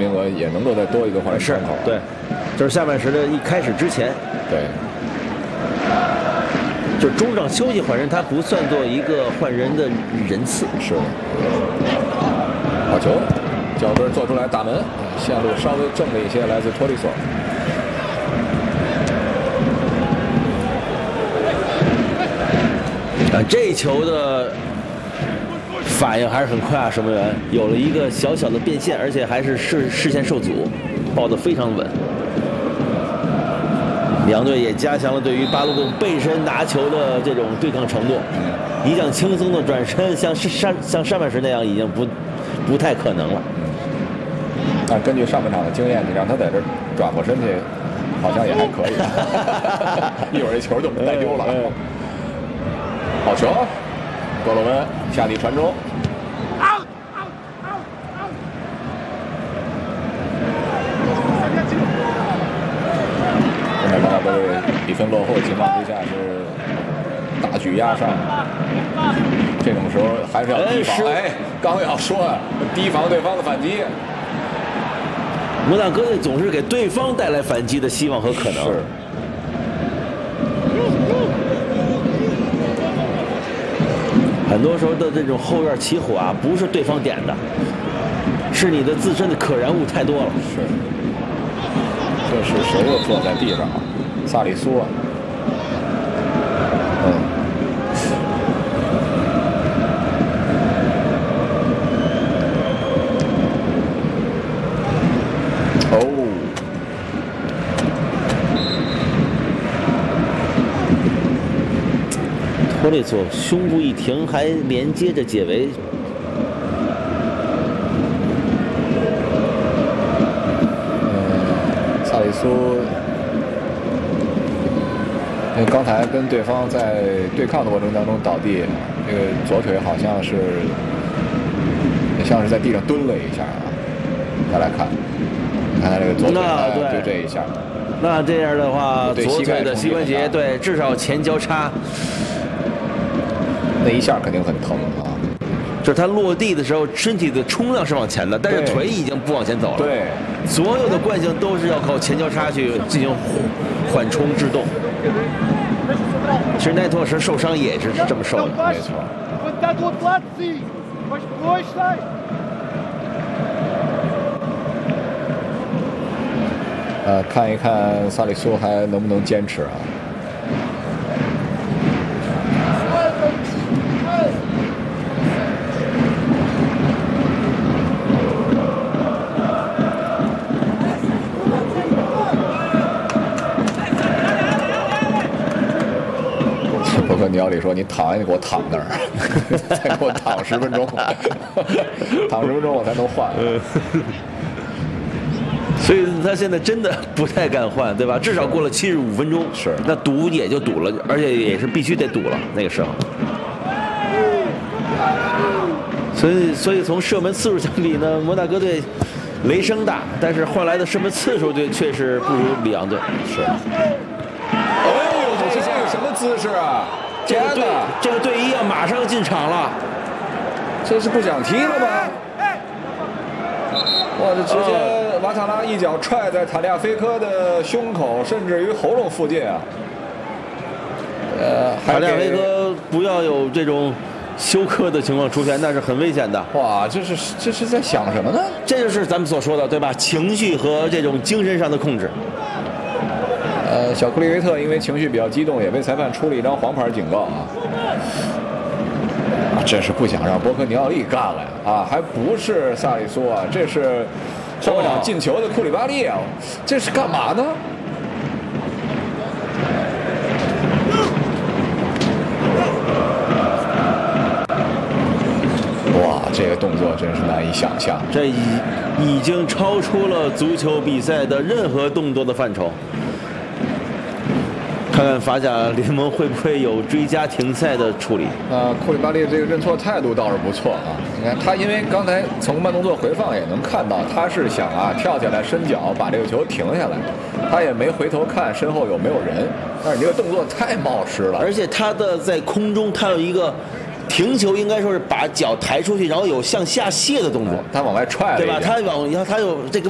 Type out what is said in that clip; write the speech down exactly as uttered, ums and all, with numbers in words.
名额也能够再多一个换人窗口。 对，就是下半时的一开始之前。 对。 就是中场休息换人，它不算作一个换人的人次。 是的。好球，脚跟做出来打门，线路稍微正了一些，来自托利索。 啊，这球的反应还是很快啊，守门员有了一个小小的变线，而且还是视视线受阻，抱得非常稳。两队也加强了对于巴洛顿背身拿球的这种对抗程度。一将轻松的转身，像上像上半时那样已经不不太可能了。 但根据上半场的经验，你让他在这转过身去，好像也还可以。一会儿这球就带丢了。好球，格罗温下底传中。现在马德队比分落后情况之下是大举压上，这种时候还是要提防。哎，刚要说提防对方的反击。 摩纳哥队总是给对方带来反击的希望和可能。 是。 很多时候的这种后院起火啊，不是对方点的，是你的自身的可燃物太多了。 是。这是谁又坐在地上？萨里苏啊。嗯。哦。托利索胸部一停，还连接着解围。嗯，萨里苏，因为刚才跟对方在对抗的过程当中倒地，这个左腿好像是也像是在地上蹲了一下啊。再来看，你看他这个左腿啊，就这一下。 那这样的话，左腿的膝关节对，至少前交叉。 那一下肯定很疼啊！ 就是他落地的时候，身体的冲量是往前的，但是腿已经不往前走了。 对， 所有的惯性都是要靠前交叉去进行缓冲制动。其实奈托什受伤也是这么受的， 没错。呃，看一看萨里苏还能不能坚持啊？博克尼奥里说：“你躺，你给我躺那儿，再给我躺十分钟，躺十分钟我才能换。” 所以他现在真的不太敢换，对吧？至少过了七十五分钟， 是那赌也就赌了，而且也是必须得赌了那个时候。所以，所以从射门次数相比呢，摩纳哥队雷声大，但是换来的射门次数队却是不如里昂队。 是。哎呦，这是什么姿势啊！ 这个队，这个队医要马上进场了， 这是不想踢了吗？哇，这直接瓦塔拉一脚踹在塔利亚菲科的胸口，甚至于喉咙附近啊！呃， 塔利亚菲科不要有这种休克的情况出现，那是很危险的。 哇，这是这是在想什么呢？ 这就是咱们所说的，对吧？情绪和这种精神上的控制。 呃，小克利维特因为情绪比较激动，也被裁判出了一张黄牌警告啊！啊，这是不想让波科尼奥利干了呀！啊，还不是萨里苏啊，这是上半场进球的库里巴利啊！这是干嘛呢？哇，这个动作真是难以想象， 这已已经超出了足球比赛的任何动作的范畴。看看法甲联盟会不会有追加停赛的处理？ 啊，库里巴利这个认错态度倒是不错啊！你看他，因为刚才从慢动作回放也能看到，他是想啊跳起来伸脚把这个球停下来，他也没回头看身后有没有人。但是你这个动作太冒失了， 而且他的在空中，他有一个停球，应该说是把脚抬出去，然后有向下卸的动作， 他往外踹了， 对吧？他往他他有这个